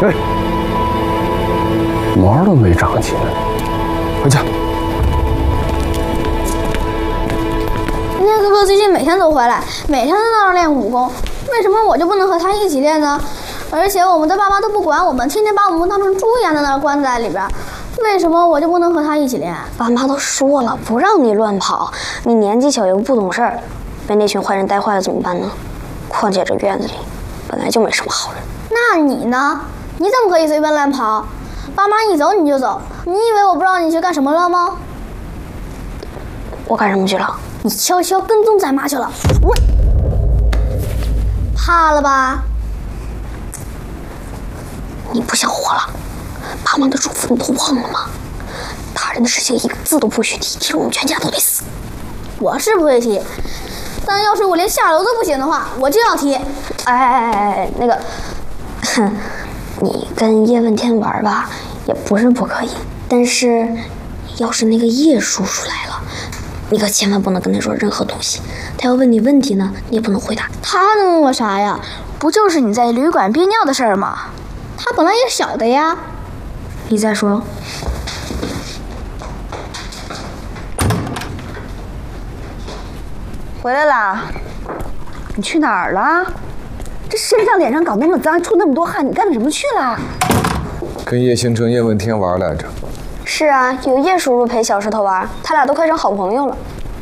哎，毛都没长齐呢，回家。 那哥哥最近每天都回来，每天都在那儿练武功，为什么我就不能和他一起练呢？而且我们的爸妈都不管我们，天天把我们当成猪一样在那儿关在里边，为什么我就不能和他一起练？ 爸妈都说了，不让你乱跑，你年纪小又不懂事儿，被那群坏人带坏了怎么办呢？况且这院子里本来就没什么好人。 那你呢？你怎么可以随便乱跑？爸妈一走你就走，你以为我不知道你去干什么了吗？ 我干什么去了？ 你悄悄跟踪咱妈去了。喂，怕了吧？ 你不想活了？爸妈的嘱咐你都忘了吗？大人的事情一个字都不许提，提了我们全家都得死。 我是不会提，但要是我连下楼都不行的话，我就要提。 那个，哼，你跟叶问天玩吧，也不是不可以，但是，要是那个叶叔叔来了，你可千万不能跟他说任何东西。他要问你问题呢，你也不能回答。 他能问我啥呀？不就是你在旅馆憋尿的事儿吗？他本来也晓得呀。 你再说。 回来啦？你去哪儿了？这身上脸上搞那么脏，出那么多汗，你干什么去了？ 跟叶星辰、叶问天玩来着。 是啊，有叶叔叔陪小石头玩，他俩都快成好朋友了。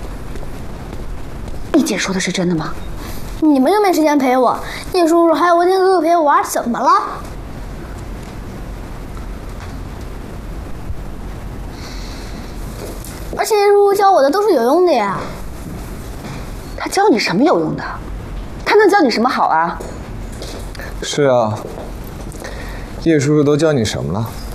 你姐说的是真的吗？ 你们又没时间陪我，叶叔叔还有文天哥哥陪我玩，怎么了？而且叶叔叔教我的都是有用的呀。 他教你什么有用的？他能教你什么好啊？ 是啊，叶叔叔都教你什么了？